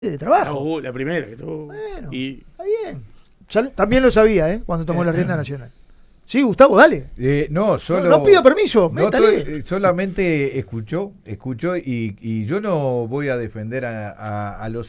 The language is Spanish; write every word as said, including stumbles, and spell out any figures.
de trabajo. Uh, la primera que tuvo. Bueno, y... está bien. Ya, también lo sabía, ¿eh? Cuando tomó la rienda nacional. Sí, Gustavo, dale. Eh, no, solo. No, no pida permiso, no métale. to- solamente escuchó, escuchó y, y yo no voy a defender a, a, a los